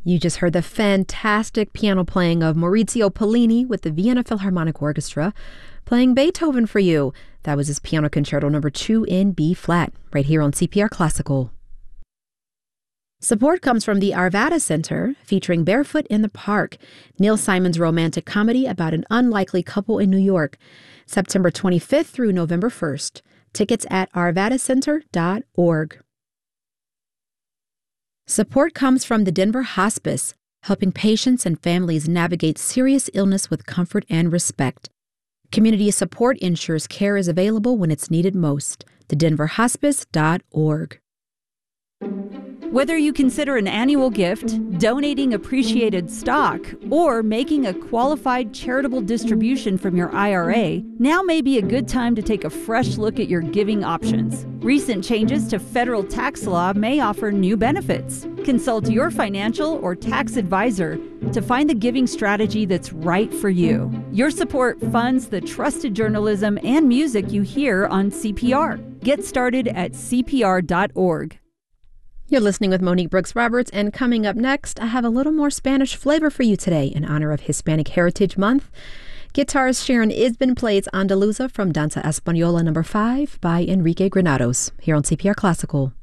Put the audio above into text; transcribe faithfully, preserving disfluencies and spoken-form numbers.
You just heard the fantastic piano playing of Maurizio Pollini with the Vienna Philharmonic Orchestra playing Beethoven for you. That was his Piano Concerto number two in B flat, right here on C P R Classical. Support comes from the Arvada Center, featuring Barefoot in the Park, Neil Simon's romantic comedy about an unlikely couple in New York, September twenty-fifth through November first. Tickets at arvada center dot org. Support comes from the Denver Hospice, helping patients and families navigate serious illness with comfort and respect. Community support ensures care is available when it's needed most. the denver hospice dot org. Whether you consider an annual gift, donating appreciated stock, or making a qualified charitable distribution from your I R A, now may be a good time to take a fresh look at your giving options. Recent changes to federal tax law may offer new benefits. Consult your financial or tax advisor to find the giving strategy that's right for you. Your support funds the trusted journalism and music you hear on C P R. Get started at C P R dot org. You're listening with Monique Brooks Roberts, and coming up next, I have a little more Spanish flavor for you today in honor of Hispanic Heritage Month. Guitarist Sharon Isbin plays Andaluza from Danza Española number five by Enrique Granados, here on C P R Classical.